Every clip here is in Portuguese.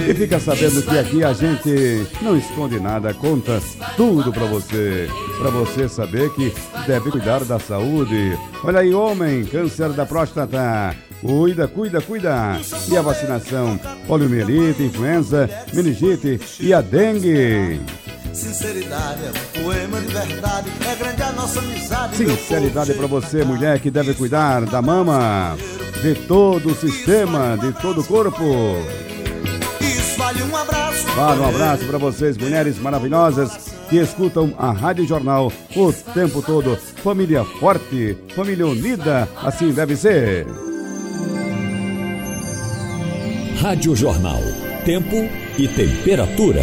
E fica sabendo que aqui a gente não esconde nada, conta tudo pra você saber que deve cuidar da saúde. Olha aí, homem, câncer da próstata. Cuida. E a vacinação, poliomielite, influenza, meningite e a dengue. Sinceridade é um poema de verdade, é grande a nossa amizade. Sinceridade pra você, mulher que deve cuidar da mama, de todo o sistema, de todo o corpo. Isso vale um abraço. Vale um abraço pra vocês, mulheres maravilhosas que escutam a Rádio Jornal o tempo todo. Família forte, família unida, assim deve ser. Rádio Jornal, tempo e temperatura.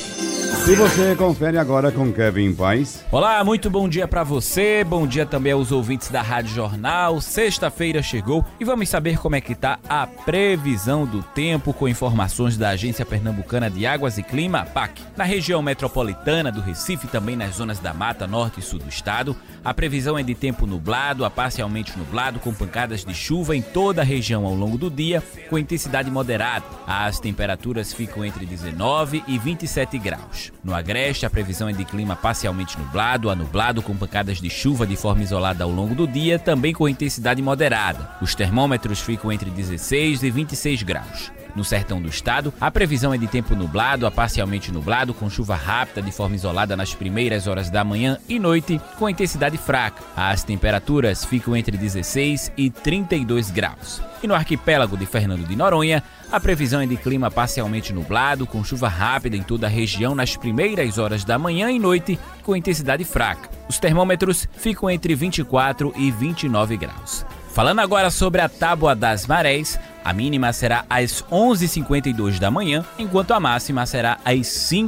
E você confere agora com Kevin Paz. Olá, muito bom dia pra você, bom dia também aos ouvintes da Rádio Jornal. Sexta-feira chegou e vamos saber como é que tá a previsão do tempo com informações da Agência Pernambucana de Águas e Clima, APAC. Na região metropolitana do Recife, também nas zonas da Mata Norte e Sul do estado, a previsão é de tempo nublado a parcialmente nublado, com pancadas de chuva em toda a região ao longo do dia, com intensidade moderada. As temperaturas ficam entre 19 e 27 graus. No Agreste, a previsão é de clima parcialmente nublado a nublado, com pancadas de chuva de forma isolada ao longo do dia, também com intensidade moderada. Os termômetros ficam entre 16 e 26 graus. No sertão do estado, a previsão é de tempo nublado a parcialmente nublado, com chuva rápida de forma isolada nas primeiras horas da manhã e noite, com intensidade fraca. As temperaturas ficam entre 16 e 32 graus. E no arquipélago de Fernando de Noronha, a previsão é de clima parcialmente nublado, com chuva rápida em toda a região nas primeiras horas da manhã e noite, com intensidade fraca. Os termômetros ficam entre 24 e 29 graus. Falando agora sobre a tábua das marés, a mínima será às 11h52 da manhã, enquanto a máxima será às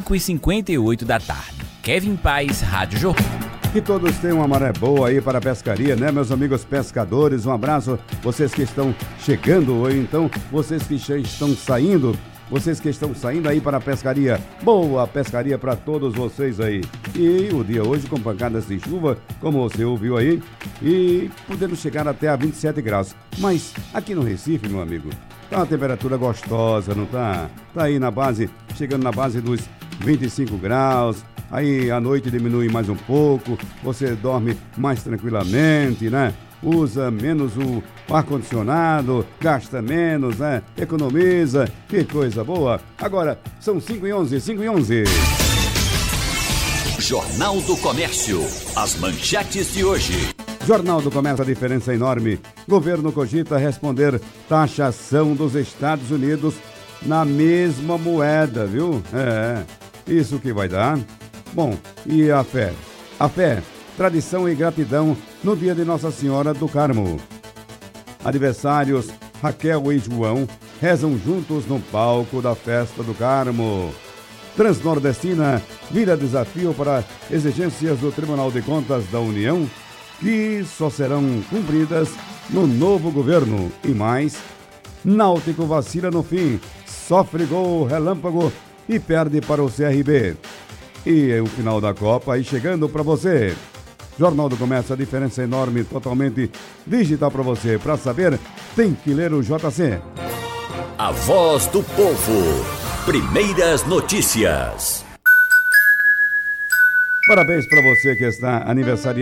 5h58 da tarde. Kevin Paz, Rádio Jornal. Que todos tenham uma maré boa aí para a pescaria, né, meus amigos pescadores? Um abraço, vocês que estão chegando, ou então vocês que já estão saindo. Vocês que estão saindo aí para a pescaria, boa pescaria para todos vocês aí. E o dia hoje com pancadas de chuva, como você ouviu aí, e podendo chegar até a 27 graus. Mas aqui no Recife, meu amigo, tá uma temperatura gostosa, não tá? Tá aí na base, chegando na base dos 25 graus. Aí à noite diminui mais um pouco, você dorme mais tranquilamente, né? Usa menos o ar-condicionado, gasta menos, né? Economiza, que coisa boa. Agora, são 5h11, 5h11. Jornal do Comércio, as manchetes de hoje. Jornal do Comércio, a diferença é enorme. Governo cogita responder taxação dos Estados Unidos na mesma moeda, viu? Isso que vai dar. Bom, e a fé? A fé, tradição e gratidão no dia de Nossa Senhora do Carmo. Adversários Raquel e João rezam juntos no palco da Festa do Carmo. Transnordestina vira desafio para exigências do Tribunal de Contas da União, que só serão cumpridas no novo governo. E mais, Náutico vacila no fim, sofre gol relâmpago e perde para o CRB. E é o final da Copa aí chegando para você. Jornal do Comércio, a diferença é enorme, totalmente digital para você. Para saber, tem que ler o JC. A voz do povo. Primeiras notícias. Parabéns para você que está aniversariando.